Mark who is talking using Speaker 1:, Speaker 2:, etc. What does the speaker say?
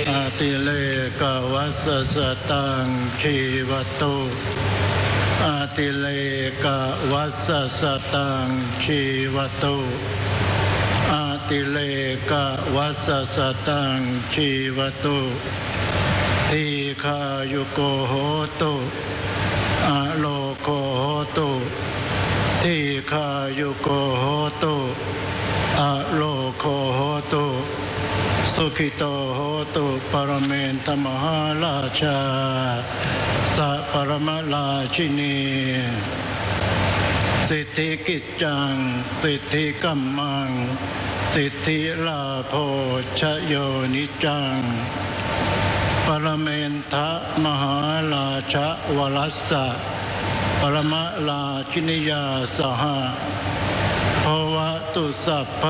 Speaker 1: อาติเลกวัสสตังชีวตุอาติเลกวัสสตังชีวตุอาติเลกวัสสตังชีวตุทีฆายุโกโหตุอโลโกโหตุทีฆายุโกโหตุอโลโกโหตุสุขิโตโหตุปรเมนทมหาราชาสัพปรมราชินีสิทธิกิจจังสิทธิกัมมังสิทธิลาโภชโยนิจังปรเมนทะมหาราชวรัสสะปรมราชินียาสหภวตุสัพพ